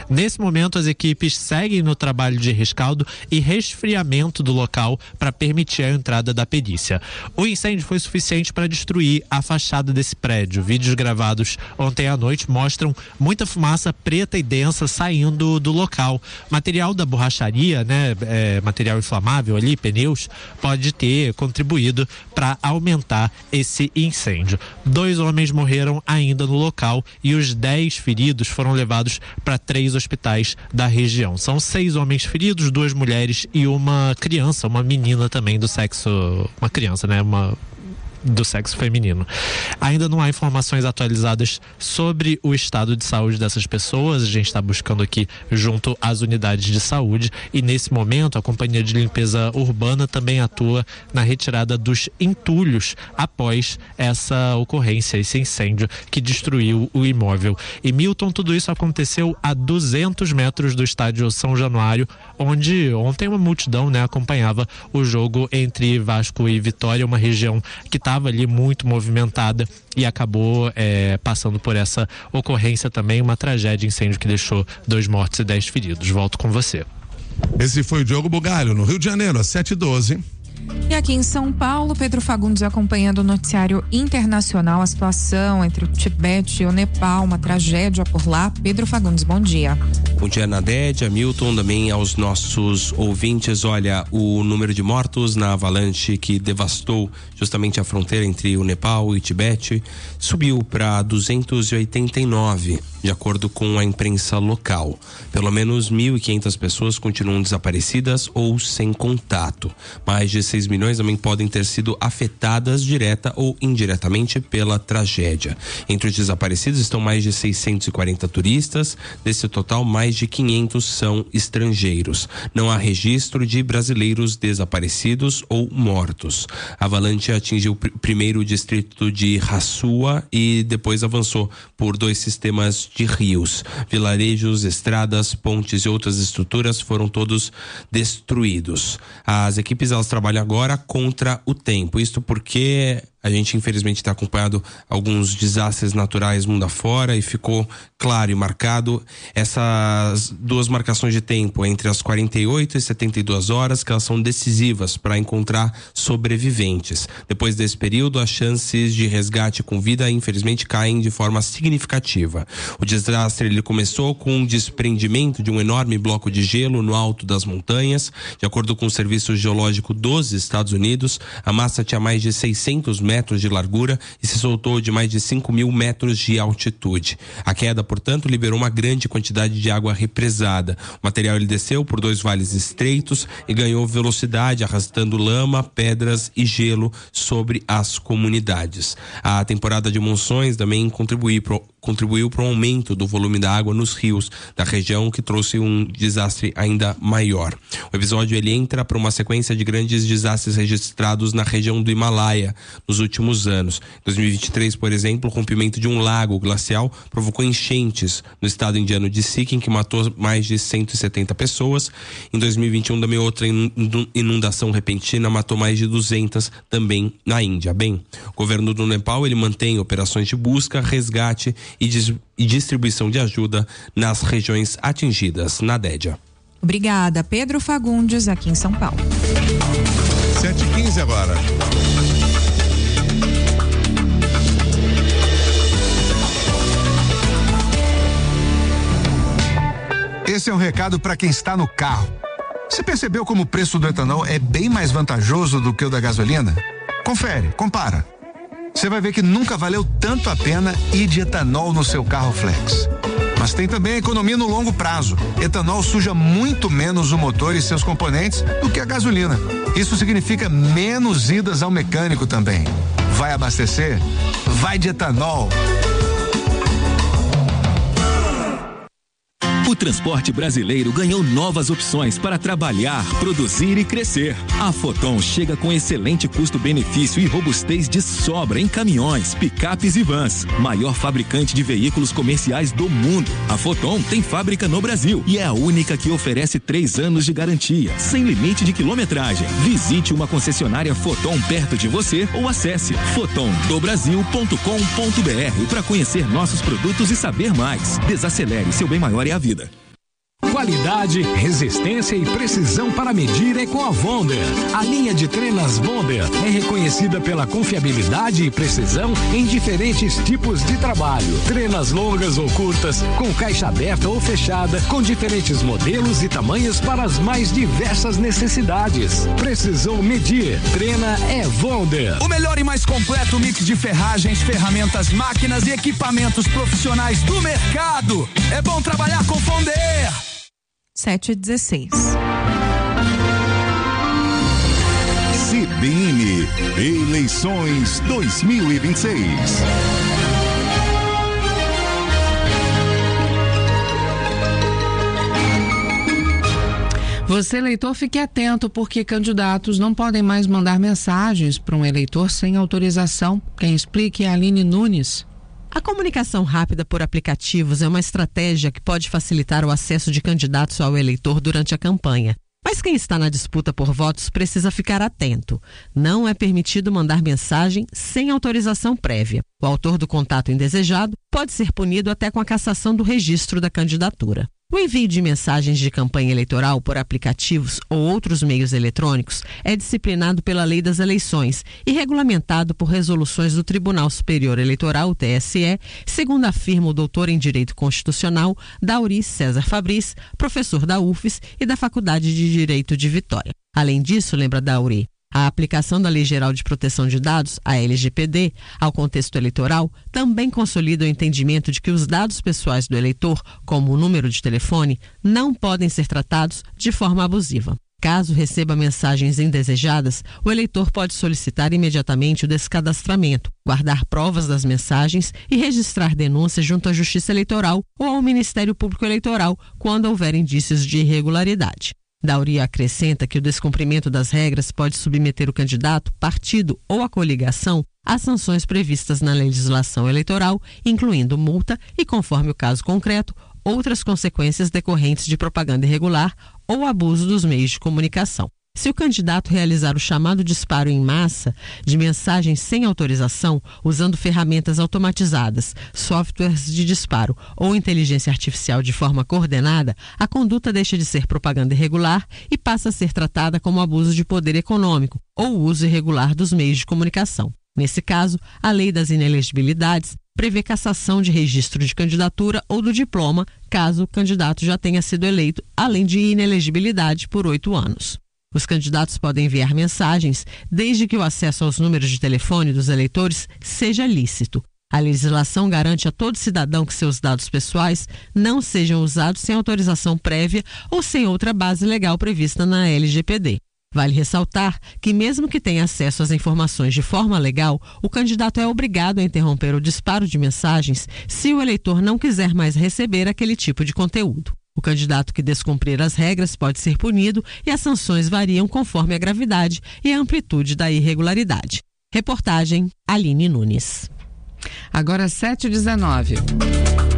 Nesse momento, as equipes seguem no trabalho de rescaldo e resfriamento do local para permitir a entrada da perícia. O incêndio foi suficiente para destruir a fachada desse prédio. Vídeos gravados ontem à noite mostram muita fumaça preta e densa saindo do local. Material da borracharia, material inflamável ali, pneus, pode ter contribuído para aumentar esse incêndio. 2 homens morreram ainda no local e os 10 feridos foram levados para 3 hospitais da região. São 6 homens feridos, 2 mulheres e uma criança, uma menina também do sexo, uma criança, do sexo feminino. Ainda não há informações atualizadas sobre o estado de saúde dessas pessoas. A gente está buscando aqui junto às unidades de saúde e nesse momento a Companhia de Limpeza Urbana também atua na retirada dos entulhos após essa ocorrência, esse incêndio que destruiu o imóvel. E Milton, tudo isso aconteceu a 200 metros do estádio São Januário, onde ontem uma multidão acompanhava o jogo entre Vasco e Vitória, uma região que estava ali muito movimentada e acabou passando por essa ocorrência também, uma tragédia, incêndio que deixou 2 mortos e 10 feridos. Volto com você. Esse foi o Diogo Bugalho, no Rio de Janeiro, às 7h12. E aqui em São Paulo, Pedro Fagundes acompanhando o noticiário internacional, a situação entre o Tibete e o Nepal, uma tragédia por lá. Pedro Fagundes, bom dia. Bom dia, Nadédia, Milton, também aos nossos ouvintes. Olha, o número de mortos na avalanche que devastou justamente a fronteira entre o Nepal e o Tibete subiu para 289, de acordo com a imprensa local. Pelo menos 1.500 pessoas continuam desaparecidas ou sem contato. Mais de 6 milhões também podem ter sido afetadas direta ou indiretamente pela tragédia. Entre os desaparecidos estão mais de 640 turistas. Desse total, mais de 500 são estrangeiros. Não há registro de brasileiros desaparecidos ou mortos. A avalanche atingiu primeiro o distrito de Rassua e depois avançou por 2 sistemas de rios. Vilarejos, estradas, pontes e outras estruturas foram todos destruídos. As equipes elas trabalham agora contra o tempo. Isto porque a gente infelizmente está acompanhando alguns desastres naturais mundo afora e ficou claro e marcado essas 2 marcações de tempo entre as 48 e 72 horas, que elas são decisivas para encontrar sobreviventes. Depois desse período, as chances de resgate com vida infelizmente caem de forma significativa. O desastre ele começou com um desprendimento de um enorme bloco de gelo no alto das montanhas. De acordo com o Serviço Geológico dos Estados Unidos, a massa tinha mais de 600 metros de largura e se soltou de mais de 5.000 metros de altitude. A queda, portanto, liberou uma grande quantidade de água represada. O material ele desceu por 2 vales estreitos e ganhou velocidade, arrastando lama, pedras e gelo sobre as comunidades. A temporada de monções também contribuiu para o aumento do volume da água nos rios da região, que trouxe um desastre ainda maior. O episódio ele entra para uma sequência de grandes desastres registrados na região do Himalaia nos últimos anos. Em 2023, por exemplo, o rompimento de um lago glacial provocou enchentes no estado indiano de Sikkim, que matou mais de 170 pessoas. Em 2021, também outra inundação repentina matou mais de 200 também na Índia. Bem, o governo do Nepal ele mantém operações de busca, resgate e distribuição de ajuda nas regiões atingidas. Nadédia. Obrigada, Pedro Fagundes, aqui em São Paulo. 7h15 agora. Esse é um recado para quem está no carro. Você percebeu como o preço do etanol é bem mais vantajoso do que o da gasolina? Confere, compara. Você vai ver que nunca valeu tanto a pena ir de etanol no seu carro flex. Mas tem também a economia no longo prazo. Etanol suja muito menos o motor e seus componentes do que a gasolina. Isso significa menos idas ao mecânico também. Vai abastecer? Vai de etanol. O transporte brasileiro ganhou novas opções para trabalhar, produzir e crescer. A Foton chega com excelente custo-benefício e robustez de sobra em caminhões, picapes e vans. Maior fabricante de veículos comerciais do mundo. A Foton tem fábrica no Brasil e é a única que oferece 3 anos de garantia, sem limite de quilometragem. Visite uma concessionária Foton perto de você ou acesse fotondobrasil.com.br para conhecer nossos produtos e saber mais. Desacelere, seu bem maior é a vida. Qualidade, resistência e precisão para medir é com a Wonder. A linha de trenas Wonder é reconhecida pela confiabilidade e precisão em diferentes tipos de trabalho. Trenas longas ou curtas, com caixa aberta ou fechada, com diferentes modelos e tamanhos para as mais diversas necessidades. Precisou medir, treina é Wonder. O melhor e mais completo mix de ferragens, ferramentas, máquinas e equipamentos profissionais do mercado. É bom trabalhar com Wonder. 7h16. CBN Eleições 2026. Você, eleitor, fique atento, porque candidatos não podem mais mandar mensagens para um eleitor sem autorização. Quem explica é a Aline Nunes. A comunicação rápida por aplicativos é uma estratégia que pode facilitar o acesso de candidatos ao eleitor durante a campanha. Mas quem está na disputa por votos precisa ficar atento. Não é permitido mandar mensagem sem autorização prévia. O autor do contato indesejado pode ser punido até com a cassação do registro da candidatura. O envio de mensagens de campanha eleitoral por aplicativos ou outros meios eletrônicos é disciplinado pela Lei das Eleições e regulamentado por resoluções do Tribunal Superior Eleitoral, o TSE, segundo afirma o doutor em Direito Constitucional Dauri César Fabris, professor da UFES e da Faculdade de Direito de Vitória. Além disso, lembra Dauri, a aplicação da Lei Geral de Proteção de Dados, a LGPD, ao contexto eleitoral também consolida o entendimento de que os dados pessoais do eleitor, como o número de telefone, não podem ser tratados de forma abusiva. Caso receba mensagens indesejadas, o eleitor pode solicitar imediatamente o descadastramento, guardar provas das mensagens e registrar denúncias junto à Justiça Eleitoral ou ao Ministério Público Eleitoral quando houver indícios de irregularidade. Dauri acrescenta que o descumprimento das regras pode submeter o candidato, partido ou a coligação a sanções previstas na legislação eleitoral, incluindo multa e, conforme o caso concreto, outras consequências decorrentes de propaganda irregular ou abuso dos meios de comunicação. Se o candidato realizar o chamado disparo em massa de mensagens sem autorização, usando ferramentas automatizadas, softwares de disparo ou inteligência artificial de forma coordenada, a conduta deixa de ser propaganda irregular e passa a ser tratada como abuso de poder econômico ou uso irregular dos meios de comunicação. Nesse caso, a Lei das Inelegibilidades prevê cassação de registro de candidatura ou do diploma, caso o candidato já tenha sido eleito, além de inelegibilidade por 8 anos. Os candidatos podem enviar mensagens desde que o acesso aos números de telefone dos eleitores seja lícito. A legislação garante a todo cidadão que seus dados pessoais não sejam usados sem autorização prévia ou sem outra base legal prevista na LGPD. Vale ressaltar que, mesmo que tenha acesso às informações de forma legal, o candidato é obrigado a interromper o disparo de mensagens se o eleitor não quiser mais receber aquele tipo de conteúdo. O candidato que descumprir as regras pode ser punido e as sanções variam conforme a gravidade e a amplitude da irregularidade. Reportagem Aline Nunes. Agora 7h19.